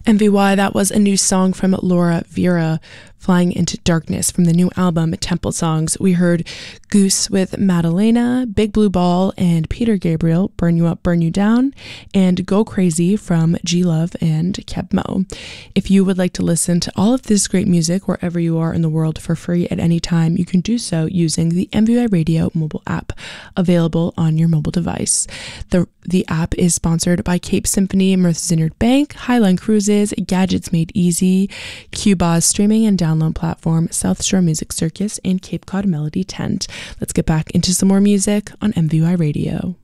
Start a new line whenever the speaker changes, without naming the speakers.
MVY, that was a new song from Laura Vera, Flying into Darkness, from the new album Temple Songs. We heard Goose with Madalena, Big Blue Ball and Peter Gabriel, Burn You Up, Burn You Down, and Go Crazy from G-Love and Kebmo. If you would like to listen to all of this great music wherever you are in the world for free at any time, you can do so using the MVY Radio mobile app, available on your mobile device. The app is sponsored by Cape Symphony, Martha's Vineyard Bank, Highline Cruises, Gadgets Made Easy, Qboz streaming and download platform, South Shore Music Circus, and Cape Cod Melody Tent. Let's get back into some more music on MVY Radio.